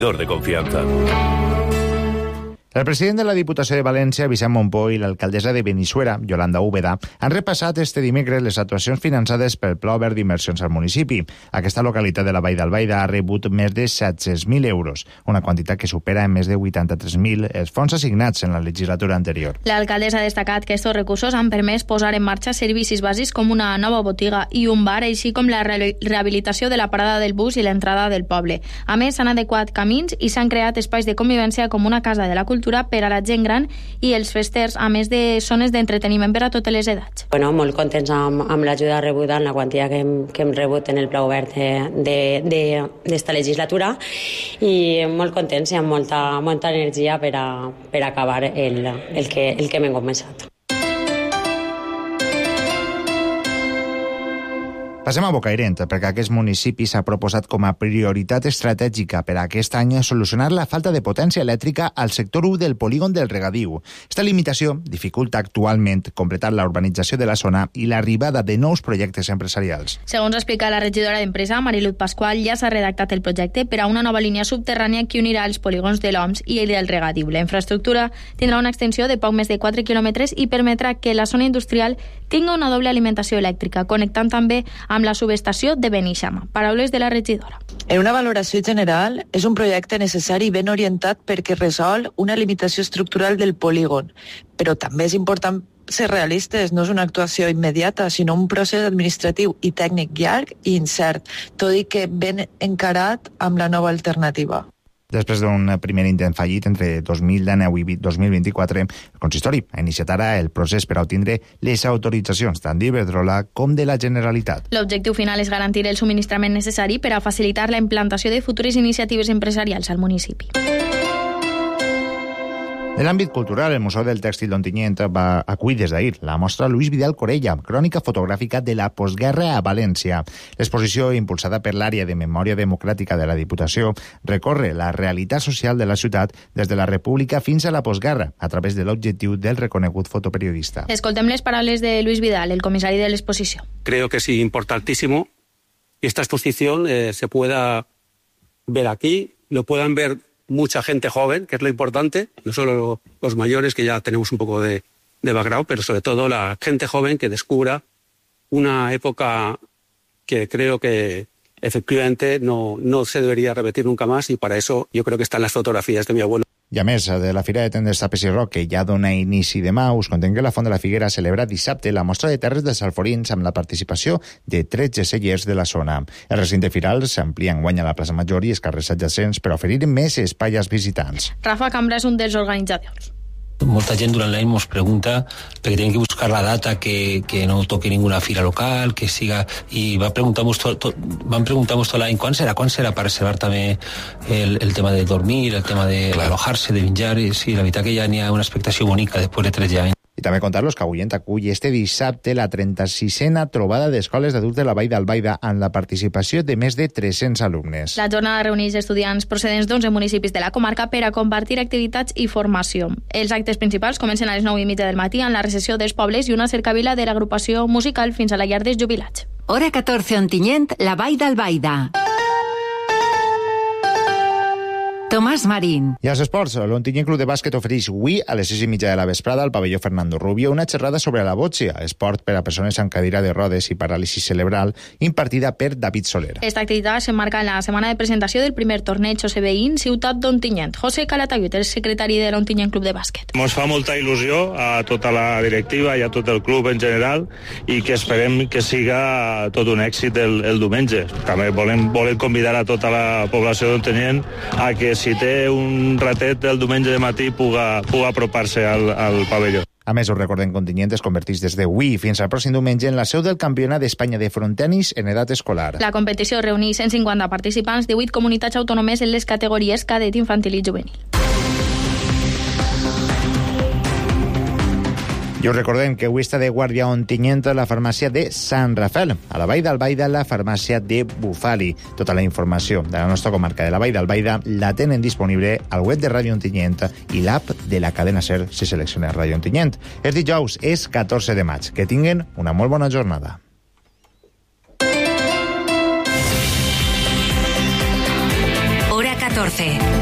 de confianza. El president de la Diputació de València, Vicent Montpó, i l'alcaldessa de Benissuera, Yolanda Úbeda, han repassat este dimecres les actuacions finançades pel Pla Obert d'Inversions al municipi. Aquesta localitat de la Vall d'Albaida ha rebut més de 700.000 euros, una quantitat que supera en més de 83.000 els fons assignats en la legislatura anterior. L'alcaldessa ha destacat que aquests recursos han permès posar en marxa servicis bàsics com una nova botiga i un bar, així com la rehabilitació de la parada del bus i l'entrada del poble. A més, s'han adequat camins i s'han creat espais de convivència com una casa de la cultura per a la gent gran i els festers, a més de zones d'entreteniment per a totes les edats. Molt contents amb l'ajuda rebuda, en la quantia que hem rebut en el Pla Obert d'esta legislatura, i molt contents i amb molta energia per a acabar el que hem començat. Passem a Bocairent, perquè aquest municipi s'ha proposat com a prioritat estratègica per a aquest any solucionar la falta de potència elèctrica al sector 1 del polígon del Regadiu. Esta limitació dificulta actualment completar la urbanització de la zona i l'arribada de nous projectes empresarials. Segons explica la regidora d'Empresa, Marilut Pasqual, ja s'ha redactat el projecte per a una nova línia subterrània que unirà els polígons de l'OMS i el del Regadiu. La infraestructura tindrà una extensió de poc més de 4 quilòmetres i permetrà que la zona industrial tinga una doble alimentació elèctrica, connectant també amb la subestació de Beneixama. Paraules de la regidora. En una valoració general, és un projecte necessari i ben orientat perquè resol una limitació estructural del polígon, però també és important ser realistes, no és una actuació immediata, sinó un procés administratiu i tècnic llarg i incert, tot i que ben encarat amb la nova alternativa. Després d'un primer intent fallit entre 2019 i 2024, el consistori ha iniciat ara el procés per a obtindre les autoritzacions tant d'Iberdrola com de la Generalitat. L'objectiu final és garantir el subministrament necessari per a facilitar la implantació de futures iniciatives empresarials al municipi. En l'àmbit cultural, el Museu del Tèxtil d'Ontinyent va acollir des d'ahir la mostra Luis Vidal Corella, crònica fotogràfica de la postguerra a València. L'exposició, impulsada per l'àrea de Memòria Democràtica de la Diputació, recorre la realitat social de la ciutat des de la República fins a la postguerra, a través de l'objectiu del reconegut fotoperiodista. Escoltem les paraules de Luis Vidal, el comissari de l'exposició. Creo que es importantísimo que esta exposición se pueda ver aquí, lo puedan ver mucha gente joven, que es lo importante, no solo los mayores, que ya tenemos un poco de background, pero sobre todo la gente joven que descubra una época que creo que efectivamente no se debería repetir nunca más, y para eso yo creo que están las fotografías de mi abuelo. I a més, de la Fira de Tendes Tapes i Roc, que ja dona inici demà, us contem que la Font de la Figuera celebra dissabte la mostra de terres dels alforins amb la participació de 13 cellers de la zona. El recinte firal s'amplia enguany a la plaça Major i els carrers adjacents per oferir més espai als visitants. Rafa Cambra és un dels organitzadors. Molta gent durant l'any ens pregunta, perquè tenim que buscar la data que no toqui ninguna fira local, que siga, i van preguntar-nos tot l'any quan serà per reservar també el tema de dormir, el tema de alojar-se, de menjar, i sí, la veritat que ja n'hi ha una expectació bonica després de 13 anys. I també contar-los que Agullent acull este dissabte la 36a trobada d'escoles d'adults de la Vall d'Albaida amb la participació de més de 300 alumnes. La jornada reuneix estudiants procedents d'11 municipis de la comarca per a compartir activitats i formació. Els actes principals comencen a les 9:30 del matí amb la recessió dels pobles i una cercavila de l'agrupació musical fins a la llar dels jubilats. Hora 14, Ontinyent, la Vall d'Albaida. Tomàs Marín. I als esports, l'Ontinyent Club de Bàsquet ofereix avui a les 6:30 de la vesprada al pavelló Fernando Rubio una xerrada sobre la boccia, esport per a persones amb cadira de rodes i paràlisi cerebral, impartida per David Soler. Esta activitat s'emmarca en la setmana de presentació del primer torneig OCBIN Ciutat d'Ontinyent. José Calatayud, el secretari de l'Ontinyent Club de Bàsquet. Ens fa molta il·lusió a tota la directiva i a tot el club en general, i que esperem que siga tot un èxit el diumenge. També volem convidar a tota la població d'Ontinyent a que, si té un ratet el diumenge de matí, puga apropar-se al pavelló. A més, us recordem que Ontinyent es converteix des d'avui fins al pròxim diumenge en la seu del Campionat d'Espanya de frontenis en edat escolar. La competició reuneix 150 participants de 8 comunitats autònomes en les categories cadet, infantil i juvenil. I us recordem que avui està de guàrdia a Ontinyent la farmàcia de Sant Rafael, a la Vall d'Albaida la farmàcia de Bufali. Tota la informació de la nostra comarca de la Vall d'Albaida la tenen disponible al web de Ràdio Ontinyent i l'app de la cadena SER si selecciona Ràdio Ontinyent. És dijous, és 14 de maig. Que tinguen una molt bona jornada. Hora 14. 14.